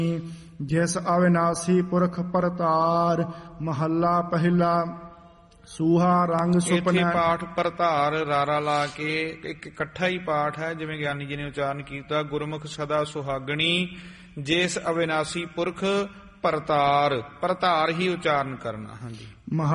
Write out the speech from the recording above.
ਜਿਸ ਅਵਿਨਾਸੀ ਪੁਰਖ ਪਰਤਾਰ। ਮਹੱਲਾ ਪਹਿਲਾ। ਸੂਹਾ ਰੰਗ ਇੱਥੇ ਸੁਪਨਾ। ਪਾਠ ਪਰਧਾਰ ਰਾਰਾ ਲਾ ਕੇ ਇੱਕ ਇਕੱਠਾ ਹੀ ਪਾਠ ਹੈ, ਜਿਵੇਂ ਗਿਆਨੀ ਜੀ ਨੇ ਉਚਾਰਨ ਕੀਤਾ। ਗੁਰਮੁਖ ਸਦਾ ਸੁਹਾਗਣੀ ਜਿਸ ਅਵਿਨਾਸੀ ਪੁਰਖ ਪਰਤਾਰ, ਪਰਤਾਰ ਹੀ ਉਚਾਰਨ ਕਰਨਾ। ਹਾਂਜੀ।